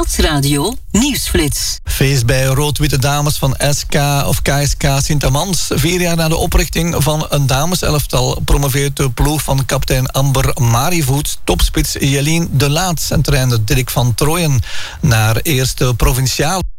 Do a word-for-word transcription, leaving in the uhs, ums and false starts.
Stadsradio Nieuwsflits. Feest bij rood-witte dames van S K of K S K Sint-Amans. Vier jaar na de oprichting van een dameselftal promoveert de ploeg van kapitein Amber Marivoet topspits Jelien de Laat en trainer Dirk van Trooien naar eerste provinciaal.